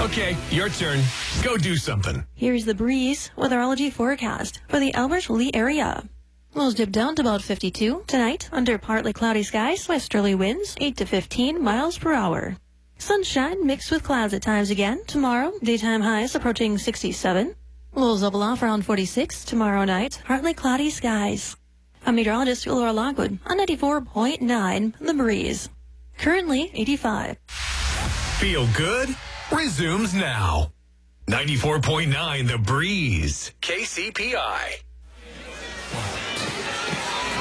Okay, your turn. Go do something. Here's the breeze weatherology forecast for the Albert Lee area. Lows dip down to about 52 tonight under partly cloudy skies, westerly winds 8 to 15 miles per hour. Sunshine mixed with clouds at times again tomorrow, daytime highs approaching 67. Lows level off around 46 tomorrow night, partly cloudy skies. I'm meteorologist Laura Lockwood on 94.9 The Breeze. Currently 85. Feel good? Resumes now. 94.9 The Breeze. KCPI.